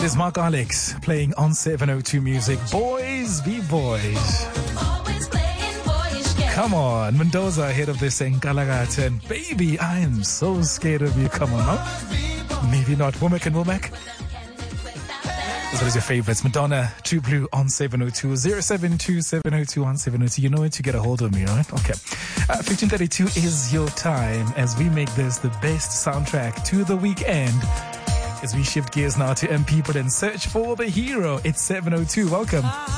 is Mark Alex playing on 702 Music. Boys be boys. Come on, Mendoza ahead of this in Galagata. And baby, I am so scared of you. Come on, no? Maybe not. Womack and Womack. What is your favorites? Madonna, True Blue on 702 072 702 on 702. You know where to get a hold of me, right? Okay. 1532 is your time as we make this the best soundtrack to the weekend. As we shift gears now to M People and search for the hero. It's 702. Welcome.